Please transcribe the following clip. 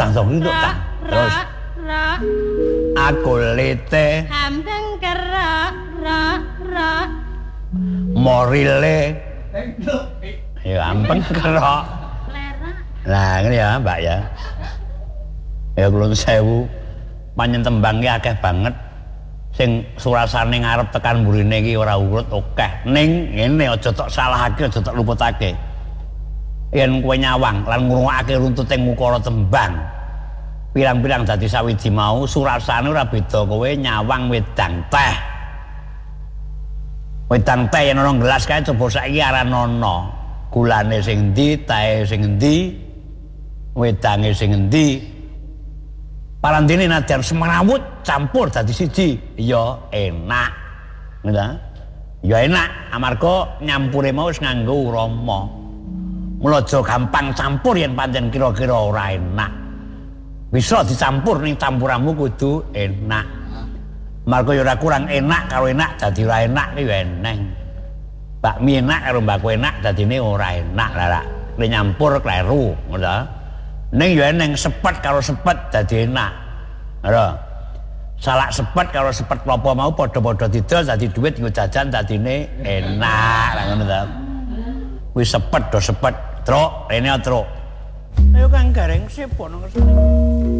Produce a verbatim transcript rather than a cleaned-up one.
tang song itu tang. Terus aku lete hamdeng kera ra ra morile ya ampun kerok nah ini ya mbak ya ya kulon sewu panjen tembang ki akeh banget sing surasane ngarep tekan mburine iki ora urut akeh ning ngene aja tok salahake aja tok luputake yen kowe nyawang lan ngrungokake runtuting mukara tembang pirang-pirang dadi sawiji mau surasane ora beda kowe nyawang wedang teh wedang teh yen ana gelas kae coba saiki aran ana gulane sing endi tahe sing endi wedange sing endi parandene nadyan semrawut campur dadi siji ya enak ngono ya enak amarga nyampure mau wis nganggo urama mula aja gampang campur yen pancen kira-kira ora enak bisa dicampur ning campuranmu kudu enak marga ya ora kurang enak karo enak dadi ora enak ki ya eneng bakmi enak karo mbako enak dadine ora enak lah nek nyampur kleru ngono ning ya eneng sepet karo sepet dadi enak lho salak sepet karo sepet klopo mau padha-padha didol dadi dhuwit nggo jajan dadine enak lah ngono ta wis sepet do sepet truk rene truk ayo Kang Gareng sip ono kesane